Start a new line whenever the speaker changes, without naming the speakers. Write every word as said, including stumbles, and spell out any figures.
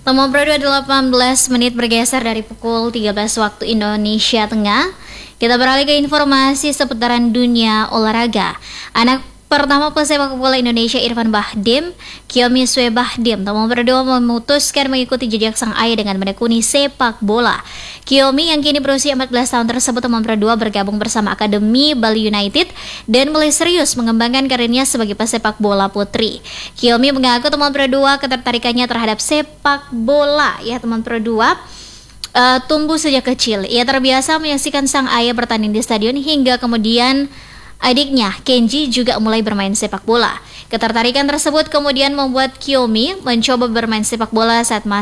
Nomor delapan belas menit bergeser dari pukul tiga belas waktu Indonesia Tengah. Kita beralih ke informasi seputaran dunia olahraga. Anak pertama pesepak bola Indonesia Irfan Bahdim, Kiyomi Sue Bahdim, nomor berdua memutuskan mengikuti jejak sang ayah dengan menekuni sepak bola. Kiyomi yang kini berusia empat belas tahun tersebut nomor berdua bergabung bersama Akademi Bali United dan mulai serius mengembangkan karirnya sebagai pesepak bola putri. Kiyomi mengaku teman berdua ketertarikannya terhadap sepak bola ya teman berdua uh, tumbuh sejak kecil. Ia terbiasa menyaksikan sang ayah bertanding di stadion hingga kemudian adiknya, Kenji, juga mulai bermain sepak bola. Ketertarikan tersebut kemudian membuat Kiyomi mencoba bermain sepak bola saat masih